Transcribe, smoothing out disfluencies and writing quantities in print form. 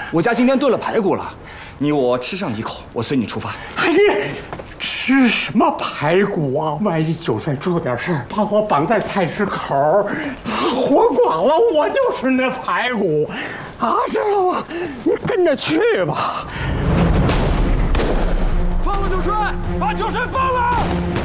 我家今天炖了排骨了，你我吃上一口，我随你出发。 哎呀，吃什么排骨啊？万一就算出点事儿，把我绑在菜市口，活剐了，我就是那排骨，啊，知道吗？你跟着去吧。 放了九帅，把九帅放了！